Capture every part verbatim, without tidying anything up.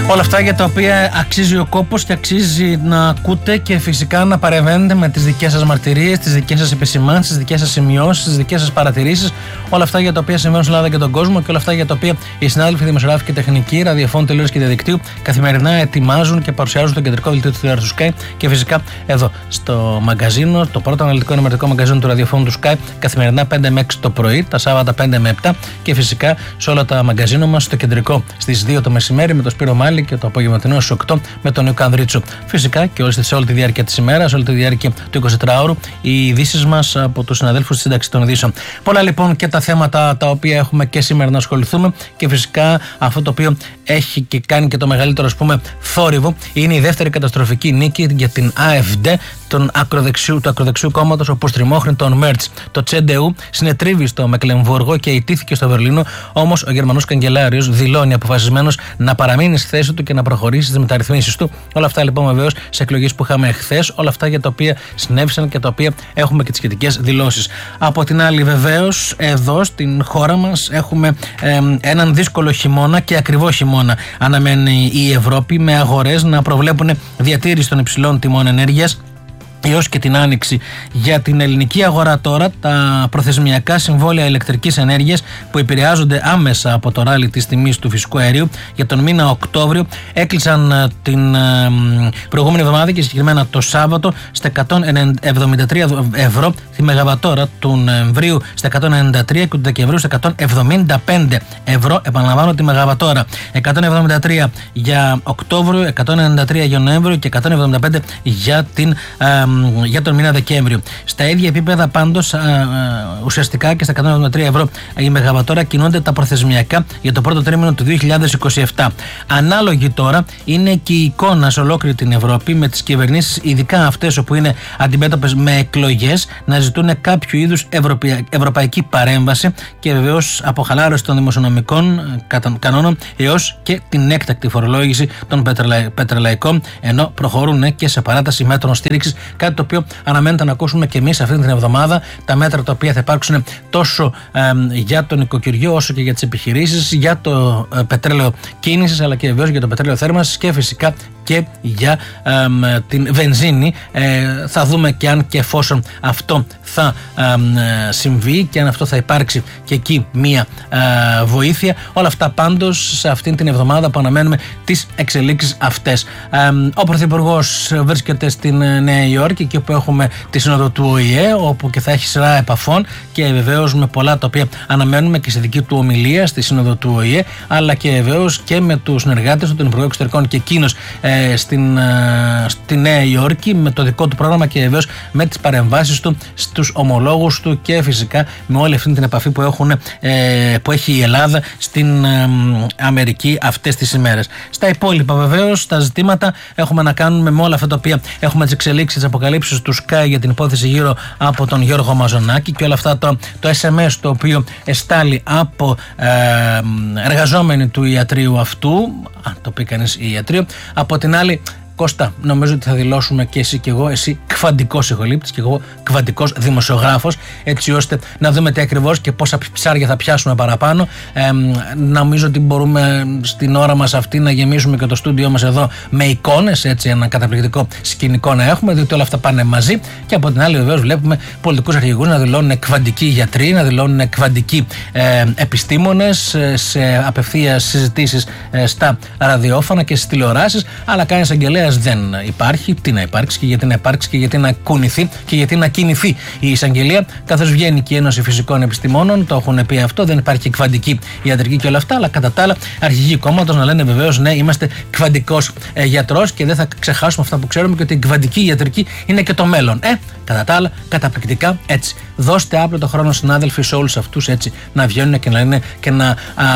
Όλα αυτά για τα οποία αξίζει ο κόπος και αξίζει να ακούτε και φυσικά να παρεμβαίνετε με τις δικές σας μαρτυρίες, τις δικές σας επισημάνσεις, τις δικές σας σημειώσεις, τις δικές σας παρατηρήσεις. Όλα αυτά για τα οποία συμβαίνουν στην Ελλάδα και τον κόσμο και όλα αυτά για τα οποία οι συνάδελφοι δημοσιογράφοι και τεχνικοί, ραδιοφώνου, τηλεόραση και διαδικτύου καθημερινά ετοιμάζουν και παρουσιάζουν στο κεντρικό δελτίο του τηλεόραση του Sky και φυσικά εδώ στο μαγκαζίνο, το πρώτο αναλυτικό ενημερωτικό μαγκαζίνο του ραδιοφώνου του Sky, καθημερινά πέντε με έξι το πρωί, τα Σάββατα πέντε με επτά και φυσικά σε όλα τα μαγκαζίνο μας στο κεντρικό στις δύο το μεσημέρι με το Σπύρο Μάλη και το απογευματινό στις οκτώ με τον Νίκο Ανδρίτσο. Φυσικά και όλες, σε όλη τη διάρκεια της ημέρας, σε όλη τη διάρκεια του εικοσιτετράωρου, οι ειδήσεις μας από τους συναδέλφους της σύνταξης των ειδήσεων. Πολλά λοιπόν και τα θέματα τα οποία έχουμε και σήμερα να ασχοληθούμε και φυσικά αυτό το οποίο έχει και κάνει και το μεγαλύτερο, ας πούμε, θόρυβο είναι η δεύτερη καταστροφική νίκη για την AfD, τον ακροδεξιού, του ακροδεξιού κόμματος, όπου στριμώχνει τον Μέρτς. Το Τσεντεού συνετρίβει στο Μεκλεμβούργο και ιτήθηκε στο Βερλίνο, όμως ο Γερμανός καγκελάριος δηλώνει αποφασισμένος να παραμείνει στη θέση του και να προχωρήσει στις μεταρρυθμίσεις του. Όλα αυτά λοιπόν βεβαίως σε εκλογές που είχαμε χθες, όλα αυτά για τα οποία συνέβησαν και τα οποία έχουμε και τις σχετικές δηλώσεις. Από την άλλη, βεβαίως, εδώ στην χώρα μας έχουμε ε, έναν δύσκολο χειμώνα και ακριβό χειμώνα. Αναμένει η Ευρώπη με αγορές να προβλέπουν διατήρηση των υψηλών τιμών ενέργειας έως και την άνοιξη. Για την ελληνική αγορά τώρα, τα προθεσμιακά συμβόλαια ηλεκτρικής ενέργειας που επηρεάζονται άμεσα από το ράλι της τιμής του φυσικού αερίου για τον μήνα Οκτώβριο έκλεισαν την προηγούμενη εβδομάδα και συγκεκριμένα το Σάββατο στα εκατόν εβδομήντα τρία ευρώ τη μεγαβατόρα, του Νοεμβρίου στα εκατόν ενενήντα τρία και του Δεκεμβρίου στα εκατόν εβδομήντα πέντε ευρώ, επαναλαμβάνω, τη μεγαβατόρα. εκατόν εβδομήντα τρία για Οκτώβριο, εκατόν ενενήντα τρία για Νοέμβριο και εκατόν εβδομήντα πέντε για την για τον μήνα Δεκέμβριο. Στα ίδια επίπεδα πάντως α, α, ουσιαστικά και στα εκατόν εβδομήντα τρία ευρώ η μεγαβατόρα κινούνται τα προθεσμιακά για το πρώτο τρίμηνο του δύο χιλιάδες είκοσι επτά. Ανάλογη τώρα είναι και η εικόνα σε ολόκληρη την Ευρώπη, με τις κυβερνήσεις, ειδικά αυτές όπου είναι αντιμέτωπες με εκλογές, να ζητούν κάποιο είδους ευρωπαϊ, ευρωπαϊκή παρέμβαση και βεβαίως αποχαλάρωση των δημοσιονομικών κανόνων έως και την έκτακτη φορολόγηση των πετρελα, πετρελαϊκών, ενώ προχωρούν και σε παράταση μέτρων στήριξης. Κάτι το οποίο αναμένεται να ακούσουμε και εμείς αυτή την εβδομάδα, τα μέτρα τα οποία θα υπάρξουν τόσο ε, για τον οικοκυριό όσο και για τις επιχειρήσεις, για το ε, πετρέλαιο κίνησης αλλά και βεβαίως για το πετρέλαιο θέρμανσης και φυσικά και για ε, την βενζίνη. Ε, θα δούμε και αν και εφόσον αυτό θα ε, συμβεί και αν αυτό θα υπάρξει και εκεί μία ε, βοήθεια. Όλα αυτά πάντως σε αυτήν την εβδομάδα που αναμένουμε τις εξελίξεις αυτές. Ε, ο Πρωθυπουργός βρίσκεται στην Νέα Υόρκη, εκεί που έχουμε τη σύνοδο του Ο Η Ε, όπου και θα έχει σειρά επαφών και βεβαίως με πολλά τα οποία αναμένουμε και στη δική του ομιλία στη σύνοδο του Ο Η Ε, αλλά και βεβαίως και με τους συνεργάτες του, τον Υπουργό Εξωτερικών και εκείνος ε, στην, ε, στη Νέα Υόρκη με το δικό του πρόγραμμα και βεβαίως με τις παρεμβάσεις του στους ομολόγους του και φυσικά με όλη αυτή την επαφή που, έχουν, ε, που έχει η Ελλάδα στην ε, Αμερική αυτές τις ημέρες. Στα υπόλοιπα βεβαίως τα ζητήματα έχουμε να κάνουμε με όλα αυτά τα οποία έχουμε τις εξελίξεις, τις αποκαλύψεις του Sky για την υπόθεση γύρω από τον Γιώργο Μαζονάκη και όλα αυτά το, το ες εμ ες το οποίο εστάλει από ε, εργαζόμενοι του ιατρείου αυτού, αν το πει κανείς ιατρείο. Από την άλλη, Κώστα, νομίζω ότι θα δηλώσουμε και εσύ και εγώ, εσύ κβαντικός ηχολήπτης και εγώ κβαντικός δημοσιογράφος, έτσι ώστε να δούμε τι ακριβώς και πόσα ψάρια θα πιάσουμε παραπάνω. Ε, νομίζω ότι μπορούμε στην ώρα μας αυτή να γεμίσουμε και το στούντιό μας εδώ με εικόνες, έτσι ένα καταπληκτικό σκηνικό να έχουμε, διότι όλα αυτά πάνε μαζί. Και από την άλλη, βεβαίως, βλέπουμε πολιτικούς αρχηγούς να δηλώνουν κβαντικοί γιατροί, να δηλώνουν κβαντικοί ε, επιστήμονες σε απευθείας συζητήσεις ε, στα ραδιόφωνα και στις τηλεοράσεις, αλλά κάνει εισαγγελέα δεν υπάρχει. Τι να υπάρξει και γιατί να υπάρξει και γιατί να κουνηθεί και γιατί να κινηθεί η εισαγγελία, καθώς βγαίνει και η Ένωση Φυσικών Επιστημόνων, το έχουν πει αυτό, δεν υπάρχει κβαντική ιατρική και όλα αυτά, αλλά κατά τα άλλα αρχηγοί κόμματος να λένε βεβαίως ναι, είμαστε κβαντικός ε, γιατρός και δεν θα ξεχάσουμε αυτά που ξέρουμε και ότι η κβαντική ιατρική είναι και το μέλλον. Ε, κατά τα άλλα, καταπληκτικά έτσι. Δώστε άπλετο χρόνο, συνάδελφοι, σε όλους αυτούς έτσι να βγαίνουν και να, λένε, και να α,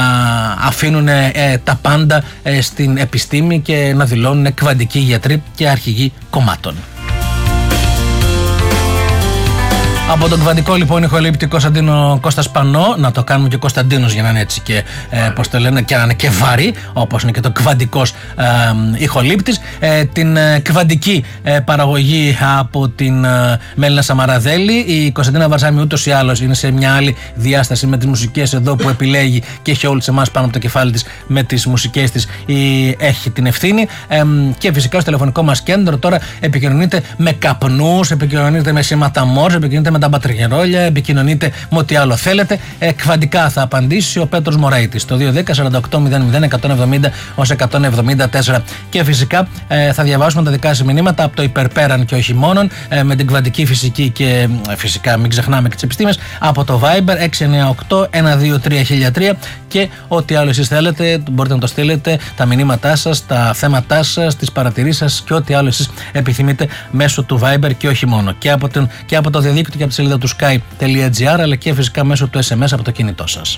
αφήνουν ε, τα πάντα ε, στην επιστήμη και να δηλώνουν κβαντικοί γιατροί και αρχηγοί κομμάτων. Από τον κβαντικό λοιπόν ηχολήπτη Κωνσταντίνο Κώστας Πανό, να το κάνουμε και Κωνσταντίνος για να είναι έτσι και ε, πώς το λένε, και να είναι και βαρύ, όπως είναι και το κβαντικός ε, ηχολήπτης. Ε, την ε, κβαντική ε, παραγωγή από την ε, Μέλινα Σαμαραδέλη. Η Κωνσταντίνα Βαρσάμι ούτως ή άλλως είναι σε μια άλλη διάσταση με τις μουσικές εδώ που επιλέγει και έχει όλους εμάς πάνω από το κεφάλι της με τις μουσικές της. Η, έχει την ευθύνη. Ε, και φυσικά στο τηλεφωνικό μας κέντρο τώρα επικοινωνείτε με καπνούς, επικοινωνείτε με σήματα μόρς, επικοινωνείτε με τα μπατριγερόλια, επικοινωνείτε με ό,τι άλλο θέλετε. Ε, κβαντικά θα απαντήσει ο Πέτρος Μωραΐτης το δύο ένα μηδέν σαράντα οκτώ μηδέν μηδέν εκατόν εβδομήντα έως εκατόν εβδομήντα τέσσερα. Και φυσικά ε, θα διαβάσουμε τα δικά σας μηνύματα από το υπερπέραν και όχι μόνον, ε, με την κβαντική φυσική και ε, φυσικά μην ξεχνάμε και τις επιστήμες, από το Viber έξι εννιά οκτώ ένα δύο τρία χίλια τρία, και ό,τι άλλο εσείς θέλετε μπορείτε να το στείλετε, τα μηνύματά σας, τα θέματά σας, τις παρατηρήσεις σας και ό,τι άλλο εσείς επιθυμείτε μέσω του Viber και όχι μόνο. Και από, τον, και από το διαδίκτυο και από τη σελίδα του sky τελεία gr, αλλά και φυσικά μέσω του ες εμ ες από το κινητό σας.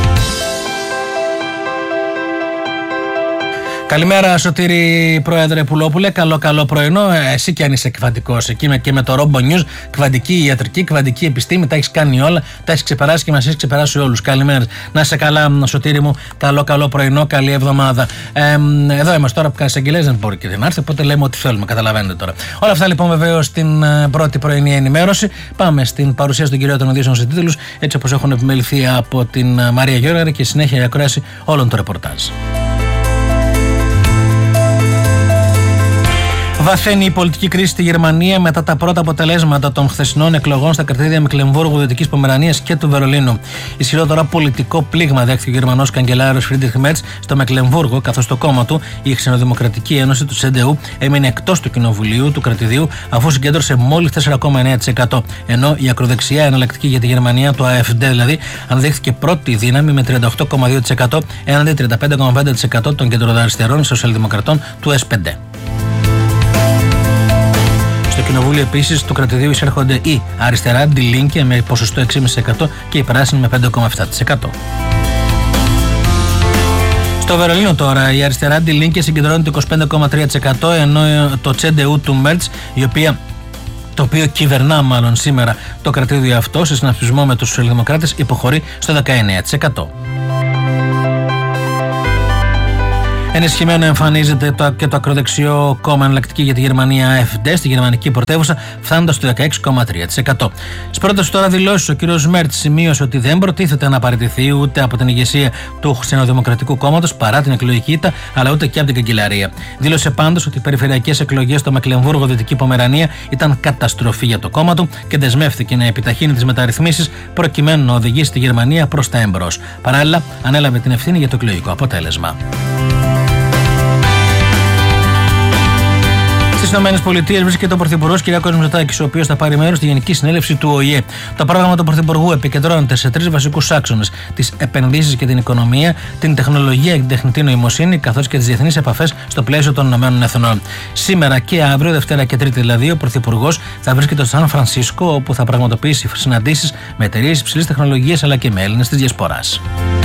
Καλημέρα Σωτήρη Πρόεδρε Πουλόπουλε, καλό καλό πρωινό. Εσύ κι αν είσαι κβαντικός, εκεί με, και με το Robo News, κβαντική ιατρική, κβαντική επιστήμη, τα έχεις κάνει όλα, τα έχεις ξεπεράσει και μας έχεις ξεπεράσει όλους. Καλημέρα. Να είσαι καλά Σωτήρη μου, καλό καλό πρωινό, καλή εβδομάδα. Ε, εδώ είμαστε τώρα που κάνεις αγγελές, δεν μπορεί και δεν έρθει, οπότε λέμε ό,τι θέλουμε, καταλαβαίνετε τώρα. Όλα αυτά λοιπόν βεβαίως στην πρώτη πρωινή ενημέρωση. Πάμε στην παρουσίαση των κυριότερων ειδήσεων σε τίτλους, έτσι όπως έχουν επιμεληθεί από την Μαρία Γιώργαρη, και συνέχεια η ακρόαση όλων των ρεπορτάζ. Βαθαίνει η πολιτική κρίση στη Γερμανία μετά τα πρώτα αποτελέσματα των χθεσινών εκλογών στα κρατήδια Μεκλεμβούργου, Δυτικής Πομερανίας και του Βερολίνου. Ισχυρότερο πολιτικό πλήγμα δέχτηκε ο Γερμανός καγκελάριος Φρίντριχ Μέρτς στο Μεκλεμβούργο, καθώς το κόμμα του, η Ξενοδημοκρατική Ένωση του σι ντι γιου, έμεινε εκτός του κοινοβουλίου του κρατηδίου αφού συγκέντρωσε μόλις τέσσερα κόμμα εννέα τοις εκατό. Ενώ η ακροδεξιά εναλλακτική για τη Γερμανία, το AfD δηλαδή, αναδείχθηκε πρώτη δύναμη με τριάντα οκτώ κόμμα δύο τοις εκατό έναντι τριάντα πέντε κόμμα πέντε τοις εκατό των κεντροαριστερών σοσιαλδημοκρατών του ες πέντε. Στο κοινοβούλιο επίσης του κρατηδίου εισέρχονται η αριστερά Die Linke με ποσοστό έξι κόμμα πέντε τοις εκατό και η πράσινη με πέντε κόμμα επτά τοις εκατό. Στο Βερολίνο τώρα η αριστερά Die Linke συγκεντρώνει το είκοσι πέντε κόμμα τρία τοις εκατό, ενώ το σι ντι γιου του Μέρτς, η οποία, το οποίο κυβερνά μάλλον σήμερα το κρατήδιο αυτό σε συνασπισμό με τους σοσιαλδημοκράτες, υποχωρεί στο δεκαεννέα τοις εκατό. Ενισχυμένο εμφανίζεται το, και το ακροδεξιό κόμμα εναλλακτική για τη Γερμανία AfD στη γερμανική πρωτεύουσα, φτάνοντας στο δεκαέξι κόμμα τρία τοις εκατό. Στις πρώτες τώρα δηλώσεις, ο κ. Μέρτς σημείωσε ότι δεν προτίθεται να παραιτηθεί ούτε από την ηγεσία του Ξενοδημοκρατικού Κόμματος παρά την εκλογική ήττα, αλλά ούτε και από την καγκελαρία. Δήλωσε πάντως ότι οι περιφερειακές εκλογές στο Μεκλεμβούργο, Δυτική Πομερανία ήταν καταστροφή για το κόμμα του και δεσμεύτηκε να επιταχύνει τις μεταρρυθμίσεις προκειμένου να οδηγήσει τη Γερμανία προς τα εμπρός. Παράλληλα, ανέλαβε την ευθύνη για το εκλογικό αποτέλεσμα. Στις ΗΠΑ βρίσκεται ο Πρωθυπουργός Κυριάκος Μητσοτάκης, ο οποίος θα πάρει μέρος στη Γενική Συνέλευση του Ο Η Ε. Το πρόγραμμα του Πρωθυπουργού επικεντρώνεται σε τρεις βασικούς άξονες: τις επενδύσεις και την οικονομία, την τεχνολογία και την τεχνητή νοημοσύνη, καθώς και τις διεθνείς επαφές στο πλαίσιο των ΗΠΑ. Σήμερα και αύριο, Δευτέρα και Τρίτη δηλαδή, ο Πρωθυπουργός θα βρίσκεται στο Σαν Φρανσίσκο, όπου θα πραγματοποιήσει συναντήσεις με εταιρείες υψηλής τεχνολογίας αλλά και με Έλληνες της Διασποράς.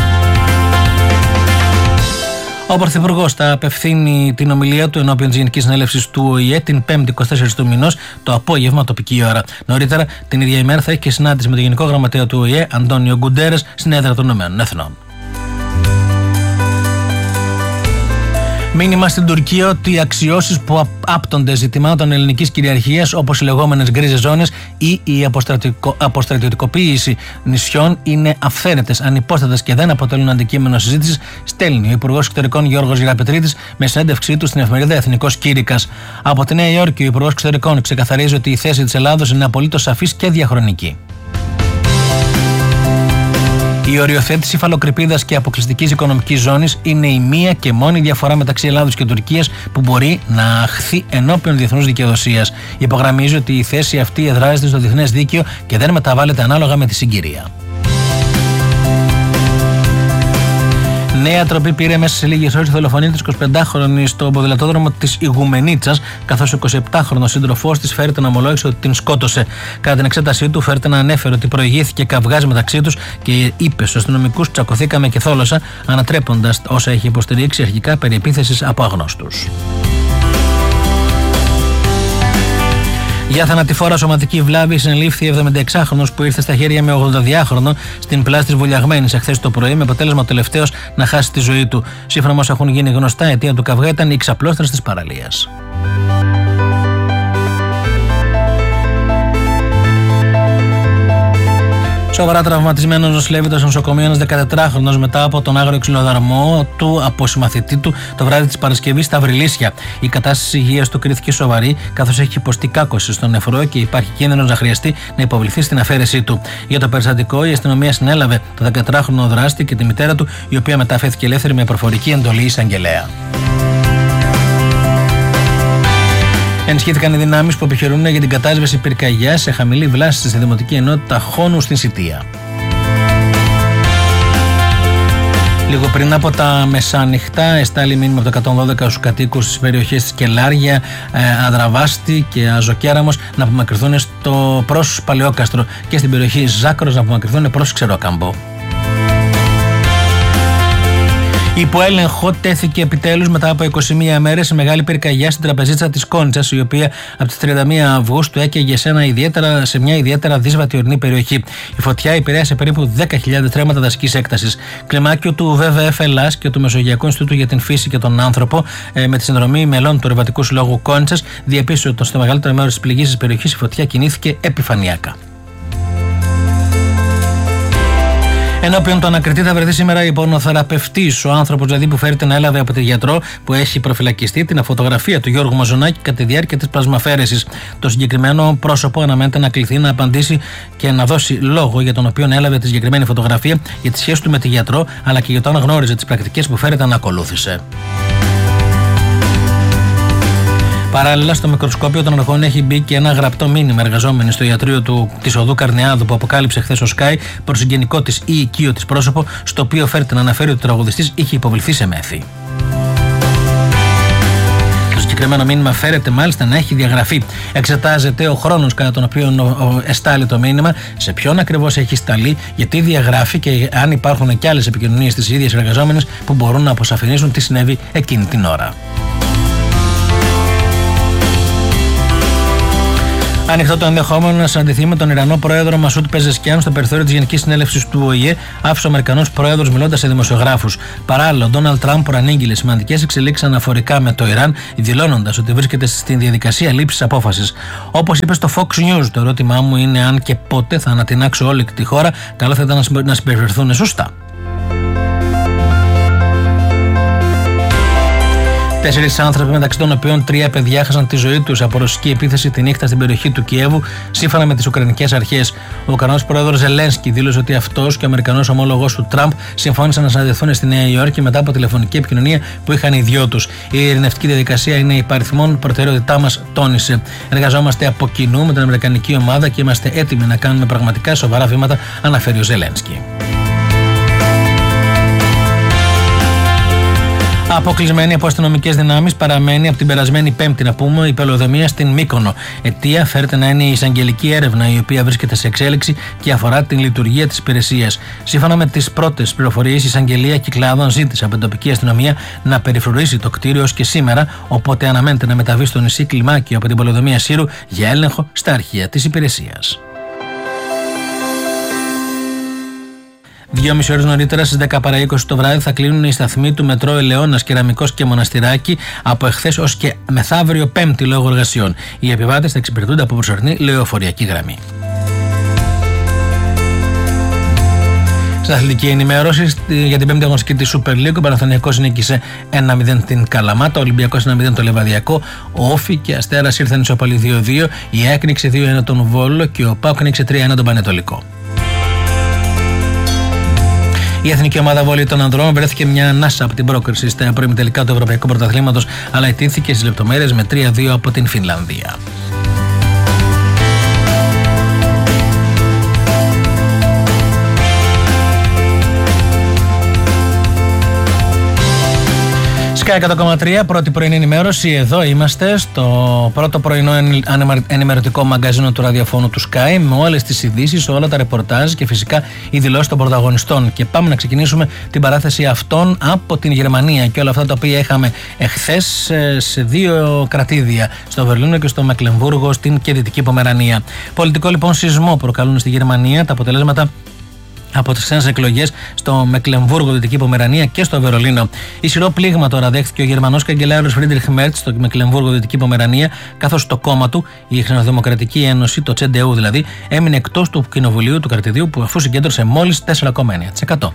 Ο Πρωθυπουργός θα απευθύνει την ομιλία του ενώπιον της Γενικής Συνέλευσης του Ο Η Ε την πέμπτη είκοσι τέσσερις του μηνός το απόγευμα τοπική ώρα. Νωρίτερα την ίδια ημέρα θα έχει και συνάντηση με τον Γενικό Γραμματέα του Ο Η Ε, Αντώνιο Γκουντέρες, στην έδρα των Ηνωμένων Εθνών. Μήνυμα στην Τουρκία ότι οι αξιώσεις που άπτονται ζητημάτων ελληνικής κυριαρχίας, όπως οι λεγόμενες γκρίζες ζώνες ή η αποστρατιωτικοποίηση νησιών, είναι αυθαίρετες, ανυπόστατες και δεν αποτελούν αντικείμενο συζήτησης, στέλνει ο Υπουργός Εξωτερικών Γιώργος Γεραπετρίτης με συνέντευξή του στην εφημερίδα Εθνικός Κήρυκας. Από τη Νέα Υόρκη, ο Υπουργός Εξωτερικών ξεκαθαρίζει ότι η θέση της Ελλάδος είναι απολύτως σαφής και διαχρονική. Η οριοθέτηση υφαλοκρηπίδας και αποκλειστικής οικονομικής ζώνης είναι η μία και μόνη διαφορά μεταξύ Ελλάδος και Τουρκίας που μπορεί να αχθεί ενώπιον διεθνούς δικαιοδοσίας. Υπογραμμίζει ότι η θέση αυτή εδράζεται στο διεθνές δίκαιο και δεν μεταβάλλεται ανάλογα με τη συγκυρία. Νέα τροπή πήρε μέσα σε λίγες ώρες η δολοφονία της εικοσιπεντάχρονης στο ποδηλατόδρομο της Ιγουμενίτσας, καθώς ο εικοσιεπτάχρονος σύντροφός της φέρεται να ομολόγησε ότι την σκότωσε. Κατά την εξέτασή του, φέρεται να ανέφερε ότι προηγήθηκε καυγάς μεταξύ τους και είπε στους αστυνομικούς: «Τσακωθήκαμε και θόλωσα», ανατρέποντας όσα έχει υποστηρίξει αρχικά περί επίθεσης από αγνώστους. Για θανατηφόρα σωματική βλάβη συνελήφθη εβδομηνταεξάχρονος που ήρθε στα χέρια με ογδονταδυάχρονο στην πλάτη της Βουλιαγμένης εχθές το πρωί, με αποτέλεσμα ο τελευταίος να χάσει τη ζωή του. Σύμφωνα με όσα έχουν γίνει γνωστά, η αιτία του καυγά ήταν η ξαπλώστρες της παραλίας. Σοβαρά τραυματισμένος νοσηλεύεται στο νοσοκομείο ένας δεκατετράχρονος μετά από τον άγριο ξυλοδαρμό του από συμμαθητή του το βράδυ της Παρασκευής στα Βρυλίσια. Η κατάσταση υγείας του κρίθηκε σοβαρή, καθώς έχει υποστεί κάκωση στον νεφρό και υπάρχει κίνδυνος να χρειαστεί να υποβληθεί στην αφαίρεσή του. Για το περιστατικό, η αστυνομία συνέλαβε το δεκατετράχρονο δράστη και τη μητέρα του, η οποία μετά αφέθηκε ελεύθερη με προφορική εντολή εισαγγελέα. Ενισχύθηκαν οι δυνάμεις που επιχειρούν για την κατάσβεση πυρκαγιάς σε χαμηλή βλάστηση στη Δημοτική Ενότητα Χόνου στην Σιτία. Λίγο πριν από τα μεσάνυχτα, εστάλει μήνυμα από το εκατόν δώδεκα στους κατοίκους στις περιοχές της Κελάρια, Αδραβάστη και Αζοκέραμος να απομακρυνθούν στο προς Παλαιόκαστρο και στην περιοχή Ζάκρος να απομακρυνθούν προς Ξερόκαμπο. Υπό έλεγχο τέθηκε επιτέλους μετά από είκοσι μία μέρες η μεγάλη πυρκαγιά στην τραπεζίτσα της Κόντσας, η οποία από τις τριάντα μία Αυγούστου έκαιγε σε, ένα ιδιαίτερα, σε μια ιδιαίτερα δύσβατη ορεινή περιοχή. Η φωτιά επηρέασε περίπου δέκα χιλιάδες τρέμματα δασικής έκτασης. Κλιμάκιο του βι βι εφ Ελλάς και του Μεσογειακού Ινστιτούτου για την Φύση και τον Άνθρωπο, ε, με τη συνδρομή μελών του Ερευνητικού Συλλόγου Κόντσας, διαπίστωσε ότι στο μεγαλύτερο μέρος της πληγής της περιοχής η φωτιά κινήθηκε επιφανειακά. Ενώπιον του ανακριτή θα βρεθεί σήμερα υπονοθεραπευτής, ο άνθρωπος δηλαδή που φέρεται να έλαβε από τη γιατρό που έχει προφυλακιστεί την φωτογραφία του Γιώργου Μαζονάκη κατά τη διάρκεια της πλασμαφέρεσης. Το συγκεκριμένο πρόσωπο αναμένεται να κληθεί να απαντήσει και να δώσει λόγο για τον οποίο έλαβε τη συγκεκριμένη φωτογραφία, για τη σχέση του με τη γιατρό, αλλά και για το αν γνώριζε τις πρακτικές που φέρεται να ακολούθησε. Παράλληλα, στο μικροσκόπιο των αρχών έχει μπει και ένα γραπτό μήνυμα εργαζόμενη στο ιατρείο του, της οδού Καρνεάδου που αποκάλυψε χθες ο Sky προς συγγενικό της ή οικείο της πρόσωπο, στο οποίο φέρεται να αναφέρει ότι ο τραγουδιστής είχε υποβληθεί σε μέθη. Το συγκεκριμένο μήνυμα φέρεται μάλιστα να έχει διαγραφεί. Εξετάζεται ο χρόνος κατά τον οποίο εστάλει το μήνυμα, σε ποιον ακριβώς έχει σταλεί, γιατί διαγράφει και αν υπάρχουν και άλλες επικοινωνίες της ίδιας εργαζόμενης που μπορούν να αποσαφηνίσουν τι συνέβη εκείνη την ώρα. Ανοιχτό το ενδεχόμενο να συναντηθεί με τον Ιρανό πρόεδρο Μασούτ Πεζεσκιάν στο περιθώριο της Γενικής Συνέλευσης του Ο Η Ε, άφησε ο Αμερικανός πρόεδρος μιλώντας σε δημοσιογράφους. Παράλληλα, ο Ντόναλντ Τραμπ προανήγγειλε σημαντικές εξελίξεις αναφορικά με το Ιράν, δηλώνοντας ότι βρίσκεται στην διαδικασία λήψης απόφασης. Όπως είπε στο Fox News, το ερώτημά μου είναι αν και πότε θα ανατινάξω όλη τη χώρα, καλό θα ήταν να συμπεριφερθούν σωστά. Τέσσερις άνθρωποι, μεταξύ των οποίων τρία παιδιά, χάσαν τη ζωή τους από ρωσική επίθεση τη νύχτα στην περιοχή του Κιέβου, σύμφωνα με τις Ουκρανικές αρχές. Ο Ουκρανός πρόεδρος Ζελένσκι δήλωσε ότι αυτός και ο Αμερικανός ομόλογος του Τραμπ συμφώνησαν να συναντηθούν στη Νέα Υόρκη μετά από τηλεφωνική επικοινωνία που είχαν οι δυο τους. Η ειρηνευτική διαδικασία είναι η παριθμόν προτεραιότητά μας, τόνισε. Εργαζόμαστε από κοινού με την Αμερικανική ομάδα και είμαστε έτοιμοι να κάνουμε πραγματικά σοβαρά βήματα, αναφέρει ο Ζελένσκι. Αποκλεισμένη από αστυνομικές δυνάμεις παραμένει από την περασμένη Πέμπτη, να πούμε, η πελοδομία στην Μύκονο. Αιτία φέρεται να είναι η εισαγγελική έρευνα, η οποία βρίσκεται σε εξέλιξη και αφορά την λειτουργία της υπηρεσίας. Σύμφωνα με τις πρώτες πληροφορίες, η εισαγγελία Κυκλάδων ζήτησε από την τοπική αστυνομία να περιφρουρήσει το κτίριο ως και σήμερα, οπότε αναμένεται να μεταβεί στο νησί Κλιμάκιο από την πελοδομία Σύρου για έλεγχο στα αρχεία της υπηρεσίας. Δυόμιση ώρες νωρίτερα, στις δέκα παρά είκοσι το βράδυ, θα κλείνουν οι σταθμοί του μετρό Ελαιώνας, Κεραμικός και Μοναστηράκι από εχθές ως και μεθαύριο Πέμπτη λόγω εργασιών. Οι επιβάτες θα εξυπηρετούνται από προσωρινή λεωφοριακή γραμμή. Στην αθλητική ενημέρωση για την πέμπτη αγωνιστική της Super League, ο Παναθηναϊκός νίκησε ένα μηδέν την Καλαμάτα, ο Ολυμπιακός ένα μηδέν το Λεβαδιακό, ο Όφη και Αστέρας ήρθαν ισοπαλοί δύο δύο, η ΑΕΚ νίκησε δύο ένα τον Βόλο και ο ΠΑΟΚ νίκησε τρία ένα τον Πανετολικό. Η εθνική ομάδα βόλεϊ των ανδρών βρέθηκε μια ανάσα από την πρόκριση στα προημιτελικά του Ευρωπαϊκού Πρωταθλήματος, αλλά ιτήθηκε στις λεπτομέρειες με τρία δύο από την Φινλανδία. Sky εκατό κόμμα τρία, πρώτη πρωινή ενημέρωση. Εδώ είμαστε στο πρώτο πρωινό ενημερωτικό μαγκαζίνο του ραδιοφώνου του Sky, με όλες τις ειδήσεις, όλα τα ρεπορτάζ και φυσικά οι δηλώσεις των πρωταγωνιστών. Και πάμε να ξεκινήσουμε την παράθεση αυτών από την Γερμανία και όλα αυτά τα οποία είχαμε εχθές σε δύο κρατήδια, στο Βερολίνο και στο Μεκλεμβούργο, στην και Δυτική Πομερανία. Πολιτικό λοιπόν σεισμό προκαλούν στη Γερμανία τα αποτελέσματα από τις ξένες εκλογές στο Μεκλεμβούργο, Δυτική Πομερανία και στο Βερολίνο. Ισχυρό πλήγμα τώρα δέχτηκε ο Γερμανός καγκελάριος Φρίντριχ Μέρτς στο Μεκλεμβούργο, Δυτική Πομερανία, καθώς το κόμμα του, η Χριστιανοδημοκρατική Ένωση, το Τσέ Ντι Γιου δηλαδή, έμεινε εκτός του κοινοβουλίου του κρατηδίου, που αφού συγκέντρωσε μόλις τέσσερα κόμμα εννέα τοις εκατό.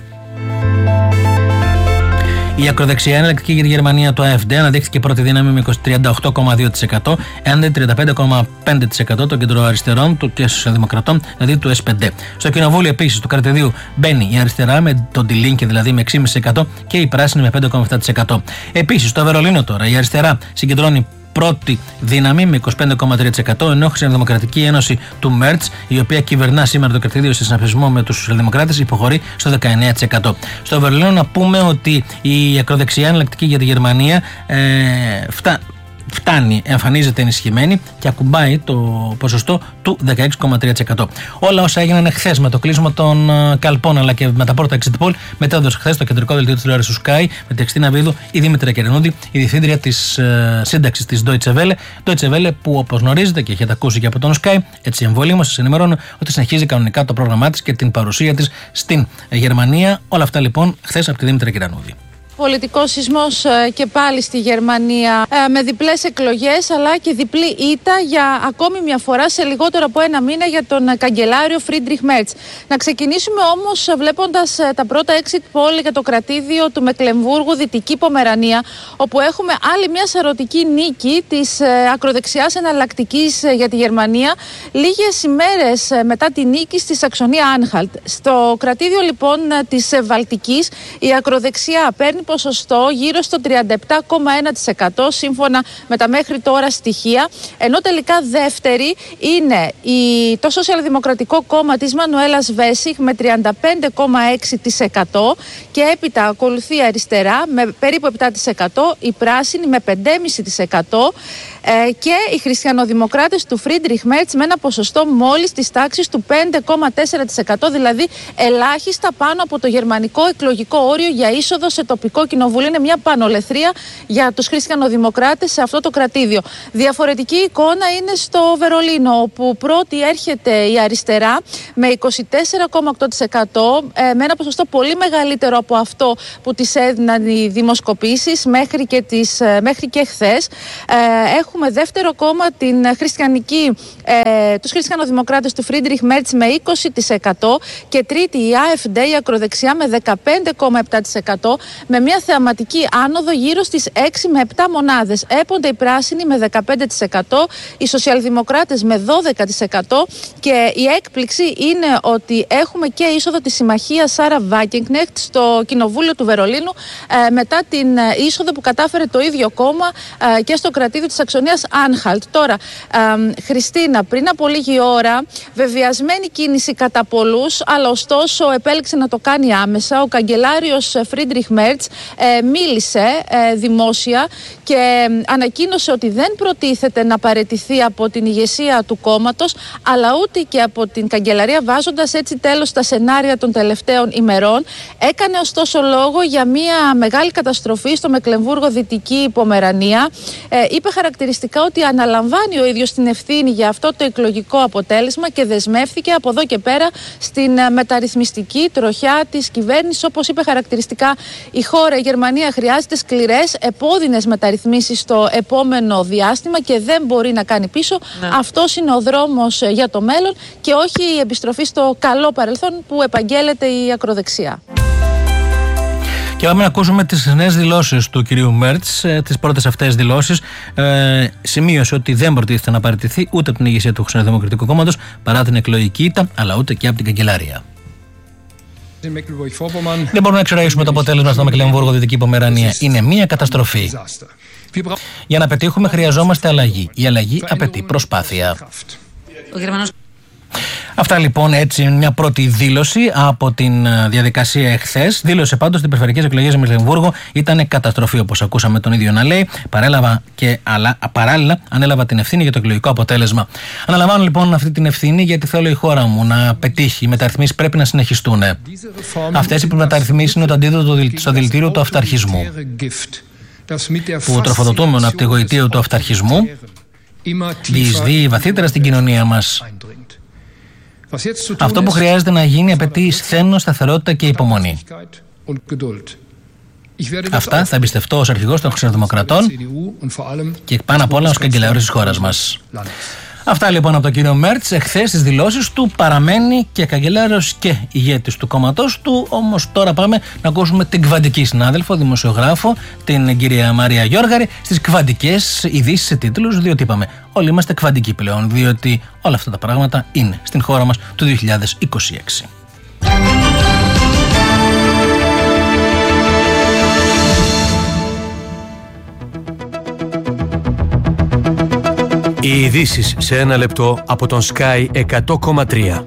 Η ακροδεξιά εναλλακτική για τη Γερμανία, το ΑΕΦΝΤΕ, αναδείχθηκε πρώτη δύναμη με τριάντα οκτώ κόμμα δύο τοις εκατό, έναντι τριάντα πέντε κόμμα πέντε τοις εκατό των κεντροαριστερών του και σοσιαλδημοκρατών, δηλαδή του Ες Πι Ντι. Στο κοινοβούλιο επίσης του κρατηδίου μπαίνει η αριστερά με τον Die Linke, δηλαδή με έξι κόμμα πέντε τοις εκατό, και η πράσινη με πέντε κόμμα επτά τοις εκατό. Επίσης στο Βερολίνο τώρα η αριστερά συγκεντρώνει πρώτη δύναμη με είκοσι πέντε κόμμα τρία τοις εκατό, ενώ η Χριστιανοδημοκρατική Ένωση του Μέρτς, η οποία κυβερνά σήμερα το κρατήδιο σε συνασπισμό με τους σοσιαλδημοκράτες, υποχωρεί στο δεκαεννέα τοις εκατό. Στο Βερολίνο να πούμε ότι η ακροδεξιά εναλλακτική για τη Γερμανία ε, φτάνει. Φτάνει, εμφανίζεται ενισχυμένη και ακουμπάει το ποσοστό του δεκαέξι κόμμα τρία τοις εκατό. Όλα όσα έγιναν εχθές με το κλείσιμο των καλπών αλλά και με τα πρώτα exit poll μετέδωσε χθες το κεντρικό δελτίο της τηλεόρασης του Sky με τη Χριστίνα Βίδου, η Δήμητρα Κερενούδη, η διευθύντρια της uh, σύνταξης της Deutsche Welle. Deutsche Welle που, όπως γνωρίζετε και έχετε ακούσει και από τον Sky, έτσι εμβολήμως σας ενημερώνω ότι συνεχίζει κανονικά το πρόγραμμά της και την παρουσία της στην Γερμανία. Όλα αυτά λοιπόν χθες από τη Δήμητρα Κερενούδη. Πολιτικός σεισμός και πάλι στη Γερμανία με διπλές εκλογές αλλά και διπλή ήττα για ακόμη μια φορά σε λιγότερο από ένα μήνα για τον καγκελάριο Φρίντριχ Μέρτς. Να ξεκινήσουμε όμως βλέποντας τα πρώτα exit poll για το κρατήδιο του Μεκλεμβούργου, Δυτική Πομερανία, όπου έχουμε άλλη μια σαρωτική νίκη της ακροδεξιάς εναλλακτικής για τη Γερμανία λίγες ημέρες μετά τη νίκη στη Σαξονία Άνχαλτ. Στο κρατήδιο λοιπόν της Βαλτικής η ακροδεξιά παίρνει ποσοστό γύρω στο τριάντα επτά κόμμα ένα τοις εκατό σύμφωνα με τα μέχρι τώρα στοιχεία, ενώ τελικά δεύτερη είναι η, το Σοσιαλδημοκρατικό Κόμμα της Μανουέλας Βέσιχ με τριάντα πέντε κόμμα έξι τοις εκατό και έπειτα ακολουθεί η αριστερά με περίπου επτά τοις εκατό, η πράσινη με πέντε κόμμα πέντε τοις εκατό ε, και οι χριστιανοδημοκράτες του Φρίντριχ Μέρτς με ένα ποσοστό μόλις της τάξης του πέντε κόμμα τέσσερα τοις εκατό, δηλαδή ελάχιστα πάνω από το γερμανικό εκλογικό όριο για είσοδο σε τοπικό κοινοβούλιο. Είναι μια πανολεθρία για τους χριστιανοδημοκράτες σε αυτό το κρατήδιο. Διαφορετική εικόνα είναι στο Βερολίνο, όπου πρώτη έρχεται η αριστερά με είκοσι τέσσερα κόμμα οκτώ τοις εκατό, με ένα ποσοστό πολύ μεγαλύτερο από αυτό που τις έδιναν οι δημοσκοπήσεις μέχρι και, τις, μέχρι και χθες. Έχουμε δεύτερο κόμμα την χριστιανική, τους χριστιανοδημοκράτες του Φρίντριχ Μέρτς με είκοσι τοις εκατό και τρίτη η ΑΕΦΝΤΕ, η ακροδεξιά, με δεκαπέντε κόμμα επτά τοις εκατό, με μια θεαματική άνοδο γύρω στις έξι με επτά μονάδες. Έπονται οι πράσινοι με δεκαπέντε τοις εκατό, οι σοσιαλδημοκράτες με δώδεκα τοις εκατό και η έκπληξη είναι ότι έχουμε και είσοδο της συμμαχίας Σάρα Βάκενκνεχτ στο κοινοβούλιο του Βερολίνου ε, μετά την είσοδο που κατάφερε το ίδιο κόμμα ε, και στο κρατήδιο της Σαξονίας Άνχαλτ. Τώρα, ε, Χριστίνα, πριν από λίγη ώρα, βεβαιασμένη κίνηση κατά πολλούς, αλλά ωστόσο επέλεξε να το κάνει άμεσα. Ο καγκελάριος Φρίντριχ Μέρτς ε, μίλησε ε, δημόσια και ε, ανακοίνωσε ότι δεν προτίθεται να παραιτηθεί από την ηγεσία του κόμματος, αλλά ούτε και από την καγκελαρία, βάζοντας έτσι τέλος στα σενάρια των τελευταίων ημερών. Έκανε ωστόσο λόγο για μια μεγάλη καταστροφή στο Μεκλεμβούργο, Δυτική Πομερανία. Ε, είπε χαρακτηριστικά ότι αναλαμβάνει ο ίδιος την ευθύνη για αυτό το εκλογικό αποτέλεσμα και δεσμεύθηκε από εδώ και πέρα στην μεταρρυθμιστική τροχιά της κυβέρνησης. Όπως είπε χαρακτηριστικά, η χώρα, η Γερμανία, χρειάζεται σκληρές, επώδυνες μεταρρυθμίσεις στο επόμενο διάστημα και δεν μπορεί να κάνει πίσω. Ναι. Αυτός είναι ο δρόμος για το μέλλον και όχι η επιστροφή στο καλό παρελθόν που επαγγέλλεται η ακροδεξιά. Και πάμε να ακούσουμε τις νέες δηλώσεις του κυρίου Μέρτς, τις πρώτες αυτές δηλώσεις. Ε, σημείωσε ότι δεν προτίθεται να παραιτηθεί ούτε από την ηγεσία του Χριστιανοδημοκρατικού Κόμματος παρά την εκλογική ήττα, αλλά ούτε και από την καγκελαρία. Δεν μπορούμε να εξοραίσουμε το αποτέλεσμα στο Μεκλεμβούργο, Δυτική Πομερανία. Είναι μια καταστροφή. Για να πετύχουμε χρειαζόμαστε αλλαγή. Η αλλαγή απαιτεί προσπάθεια. Ο Γερμανός... Αυτά λοιπόν, έτσι μια πρώτη δήλωση από την διαδικασία εχθές. Δήλωσε πάντως στην περιφερειακές εκλογές του Μεκλεμβούργου ήταν καταστροφή, όπως ακούσαμε τον ίδιο να λέει. Παρέλαβα και αλλά, παράλληλα ανέλαβα την ευθύνη για το εκλογικό αποτέλεσμα. Αναλαμβάνω λοιπόν αυτή την ευθύνη γιατί θέλω η χώρα μου να πετύχει. Οι μεταρρυθμίσεις πρέπει να συνεχιστούν. Αυτές οι μεταρρυθμίσεις είναι το αντίδοτο στο δηλητήριο του αυταρχισμού, που τροφοδοτούμενο από τη γοητεία του αυταρχισμού διεισδύει βαθύτερα στην κοινωνία μας. Αυτό που χρειάζεται να γίνει απαιτεί σθένος, σταθερότητα και υπομονή. Αυτά θα εμπιστευτώ ως αρχηγός των Χριστιανοδημοκρατών και πάνω απ' όλα ως καγκελάριος της χώρας μας. Αυτά λοιπόν από τον κύριο Μέρτς. Εχθές στις δηλώσεις του παραμένει και καγκελάριος και ηγέτης του κόμματός του. Όμως τώρα πάμε να ακούσουμε την κβαντική συνάδελφο, δημοσιογράφο, την κυρία Μαρία Γιώργαρη, στις κβαντικές ειδήσεις σε τίτλους, διότι είπαμε όλοι είμαστε κβαντικοί πλέον, διότι όλα αυτά τα πράγματα είναι στην χώρα μας του δύο χιλιάδες είκοσι έξι. Οι ειδήσεις σε ένα λεπτό από τον Sky εκατό κόμμα τρία.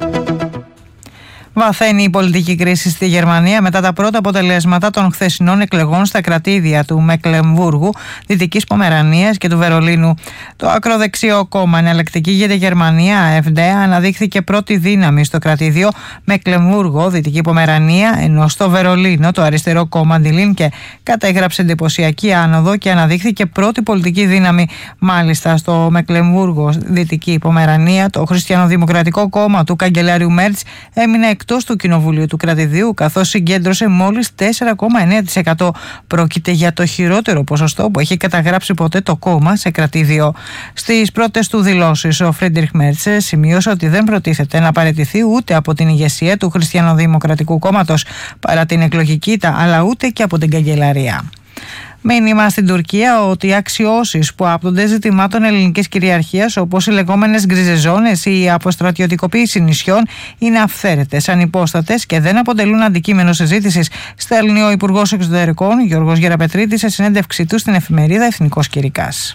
Βαθαίνει η πολιτική κρίση στη Γερμανία μετά τα πρώτα αποτελέσματα των χθεσινών εκλογών στα κρατήδια του Μεκλεμβούργου, Δυτικής Πομερανίας και του Βερολίνου. Το ακροδεξιό κόμμα Εναλλακτική για τη Γερμανία, Εφ ντι, αναδείχθηκε πρώτη δύναμη στο κρατήδιο Μεκλεμβούργο, Δυτική Πομερανία, ενώ στο Βερολίνο το αριστερό κόμμα Die Linke κατέγραψε εντυπωσιακή άνοδο και αναδείχθηκε πρώτη πολιτική δύναμη. Μάλιστα, στο Μεκλεμβούργο, Δυτική Πομερανία, το Χριστιανοδημοκρατικό κόμμα του καγκελάριου Μέρτς έμεινε εκτός του Κοινοβουλίου του κρατηδίου, καθώς συγκέντρωσε μόλις τέσσερα κόμμα εννέα τοις εκατό. Πρόκειται για το χειρότερο ποσοστό που έχει καταγράψει ποτέ το κόμμα σε κρατήδιο. Στις πρώτες του δηλώσεις, ο Φρίντριχ Μέρτς σημείωσε ότι δεν προτίθεται να παραιτηθεί ούτε από την ηγεσία του Χριστιανοδημοκρατικού κόμματος παρά την εκλογική ήττα, αλλά ούτε και από την καγκελαρία. Μήνυμα στην Τουρκία ότι οι αξιώσεις που άπτονται ζητημάτων ελληνικής κυριαρχίας, όπως οι λεγόμενες γκρίζες ζώνες ή η αποστρατιωτικοποίηση νησιών, είναι αυθαίρετες, ανυπόστατες και δεν αποτελούν αντικείμενο συζήτησης, στέλνει ο Υπουργός Εξωτερικών Γιώργος Γεραπετρίτης σε συνέντευξή του στην εφημερίδα Εθνικός Κηρυκάς.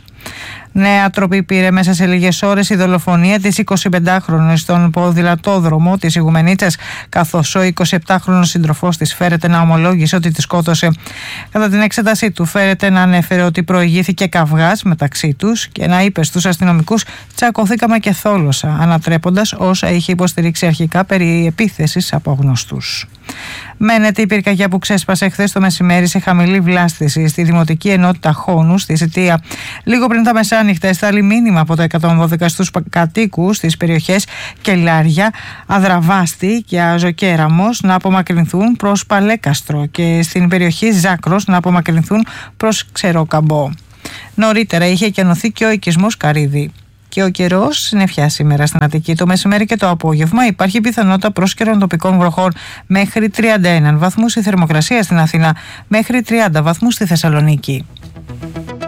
Νέα τροπή πήρε μέσα σε λίγες ώρες η δολοφονία της εικοσιπεντάχρονης στον ποδηλατόδρομο της Ιγουμενίτσας, καθώς ο εικοσιεπτάχρονος σύντροφός της φέρεται να ομολόγησε ότι τη σκότωσε. Κατά την εξέτασή του, φέρεται να ανέφερε ότι προηγήθηκε καυγάς μεταξύ τους και να είπε στους αστυνομικούς «τσακωθήκαμε και θόλωσα», ανατρέποντας όσα είχε υποστηρίξει αρχικά περί επίθεσης από γνωστούς. Μένεται η πυρκαγιά που ξέσπασε χθες το μεσημέρι σε χαμηλή βλάστηση στη Δημοτική Ενότητα Χόνου στη Σιτία. Λίγο πριν τα μεσάνυχτα έσταλει μήνυμα από τα εκατόν δώδεκα στους κατοίκους στις περιοχές Κελάρια, Αδραβάστη και Αζοκέραμος να απομακρυνθούν προς Παλέκαστρο και στην περιοχή Ζάκρος να απομακρυνθούν προς Ξερόκαμπο. Νωρίτερα είχε εκενωθεί και ο οικισμός Καρύδη. Και ο καιρός συννεφιά σήμερα στην Αττική. Το μεσημέρι και το απόγευμα υπάρχει πιθανότητα πρόσκαιρων τοπικών βροχών μέχρι τριάντα ένα βαθμούς η θερμοκρασία στην Αθήνα, μέχρι τριάντα βαθμούς στη Θεσσαλονίκη.